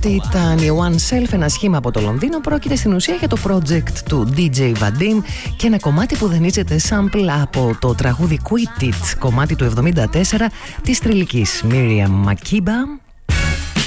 Αυτή ήταν η One Self, ένα σχήμα από το Λονδίνο. Πρόκειται στην ουσία για το project του DJ Vadim και ένα κομμάτι που δανείζεται sample από το τραγούδι Quit It, κομμάτι του 1974 της τριλικής Miriam Makeba.